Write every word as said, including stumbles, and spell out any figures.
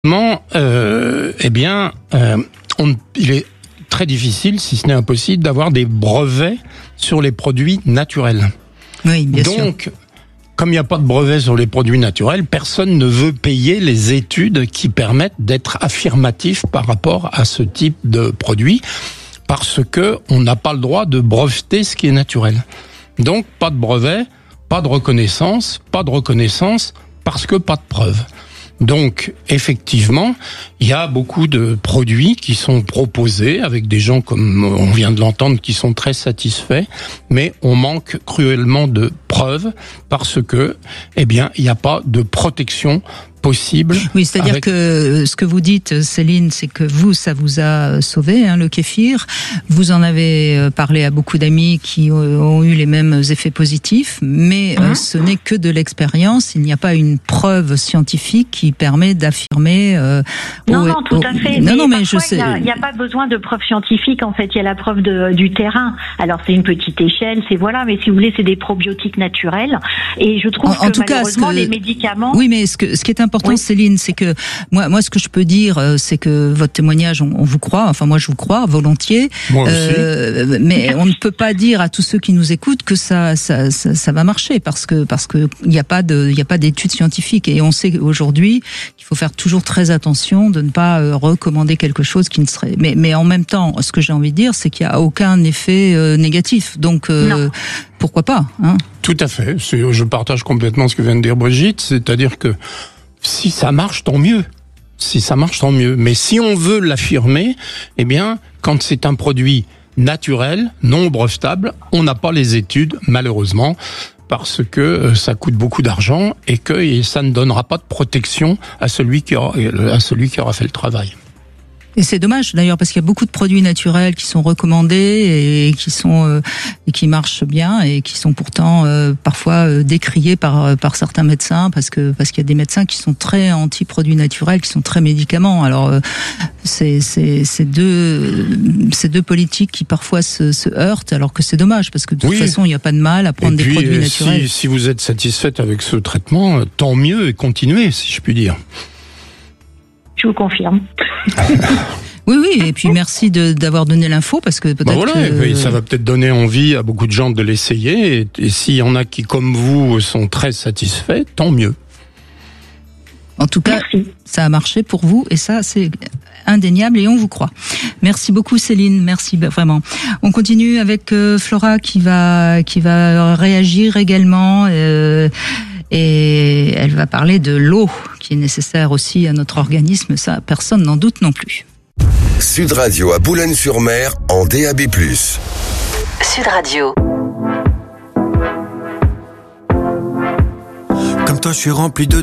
Euh, eh bien, euh, on, il est très difficile, si ce n'est impossible, d'avoir des brevets sur les produits naturels. Oui, bien Donc, sûr. Donc, comme il n'y a pas de brevet sur les produits naturels, personne ne veut payer les études qui permettent d'être affirmatif par rapport à ce type de produit, parce que on n'a pas le droit de breveter ce qui est naturel. Donc, pas de brevet, pas de reconnaissance, pas de reconnaissance, parce que pas de preuve. Donc, effectivement, il y a beaucoup de produits qui sont proposés avec des gens, comme on vient de l'entendre, qui sont très satisfaits, mais on manque cruellement de preuves parce que, eh bien, il n'y a pas de protection possible. Oui, c'est-à-dire avec... que ce que vous dites, Céline, c'est que vous, ça vous a sauvé, hein, le kéfir. Vous en avez parlé à beaucoup d'amis qui ont eu les mêmes effets positifs, mais mmh. euh, ce n'est que de l'expérience. Il n'y a pas une preuve scientifique qui permet d'affirmer. Euh, non, au, non, tout au... à fait. Non, mais non, mais je sais. Il n'y a, a pas besoin de preuve scientifique. En fait, il y a la preuve de, du terrain. Alors, c'est une petite échelle, c'est voilà. Mais si vous voulez, c'est des probiotiques naturels. Et je trouve en, en que tout malheureusement, cas, ce que... les médicaments. Oui, mais ce que ce qui est important, oui. Céline, c'est que moi, moi, ce que je peux dire, c'est que votre témoignage, on, on vous croit. Enfin, moi, je vous crois volontiers. Moi aussi. Euh, mais on ne peut pas dire à tous ceux qui nous écoutent que ça, ça, ça, ça va marcher parce que parce que il n'y a pas de, il y a pas d'études scientifiques et on sait aujourd'hui qu'il faut faire toujours très attention de ne pas euh, recommander quelque chose qui ne serait. Mais mais en même temps, ce que j'ai envie de dire, c'est qu'il n'y a aucun effet euh, négatif. Donc euh, pourquoi pas, hein? Tout à fait. C'est, je partage complètement ce que vient de dire Brigitte, c'est-à-dire que si ça marche, tant mieux. Si ça marche, tant mieux. Mais si on veut l'affirmer, eh bien, quand c'est un produit naturel, non brevetable, on n'a pas les études, malheureusement, parce que ça coûte beaucoup d'argent et que ça ne donnera pas de protection à celui qui aura, à celui qui aura fait le travail. Et c'est dommage d'ailleurs parce qu'il y a beaucoup de produits naturels qui sont recommandés et qui sont euh, et qui marchent bien et qui sont pourtant euh, parfois euh, décriés par par certains médecins parce que parce qu'il y a des médecins qui sont très anti-produits naturels, qui sont très médicaments. Alors euh, c'est c'est c'est deux ces deux politiques qui parfois se, se heurtent alors que c'est dommage parce que de toute oui. façon il n'y a pas de mal à prendre et des puis, produits naturels. Si, si vous êtes satisfaite avec ce traitement, tant mieux et continuez si je puis dire. Je vous confirme. Oui, oui, et puis merci de, d'avoir donné l'info parce que peut-être. Bah voilà, que... ça va peut-être donner envie à beaucoup de gens de l'essayer. Et, et s'il y en a qui, comme vous, sont très satisfaits, tant mieux. En tout cas, merci. Ça a marché pour vous et ça, c'est indéniable et on vous croit. Merci beaucoup, Céline. Merci vraiment. On continue avec euh, Flora qui va qui va réagir également. Euh, Et elle va parler de l'eau qui est nécessaire aussi à notre organisme, ça personne n'en doute non plus. Sud Radio à Boulogne-sur-Mer en D A B plus. Sud Radio. Comme toi je suis rempli de